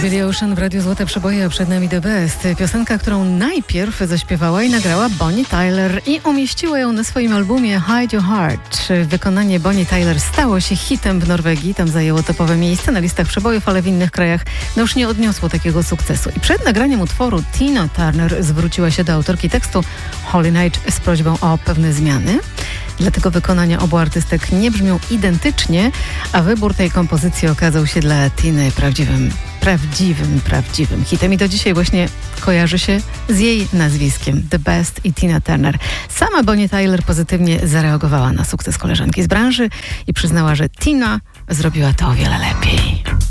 Billie Ocean w Radiu Złote Przeboje, a przed nami The Best. Piosenka, którą najpierw zaśpiewała i nagrała Bonnie Tyler i umieściła ją na swoim albumie Hide Your Heart. Wykonanie Bonnie Tyler stało się hitem w Norwegii. Tam zajęło topowe miejsce na listach przebojów, ale w innych krajach już nie odniosło takiego sukcesu. I przed nagraniem utworu Tina Turner zwróciła się do autorki tekstu Holy Night z prośbą o pewne zmiany. Dlatego wykonania obu artystek nie brzmią identycznie, a wybór tej kompozycji okazał się dla Tiny prawdziwym hitem. I do dzisiaj właśnie kojarzy się z jej nazwiskiem The Best i Tina Turner. Sama Bonnie Tyler pozytywnie zareagowała na sukces koleżanki z branży i przyznała, że Tina zrobiła to o wiele lepiej.